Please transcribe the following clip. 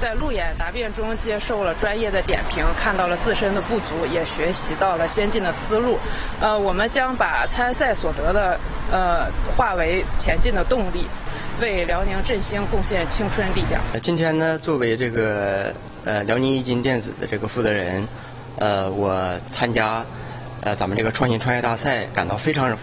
在路演答辩中接受了专业的点评，看到了自身的不足，也学习到了先进的思路。我们将把参赛所得的化为前进的动力，为辽宁振兴贡献青春力量。 今天呢，作为这个辽宁一金电子的这个负责人，我参加咱们这个创新创业大赛，感到非常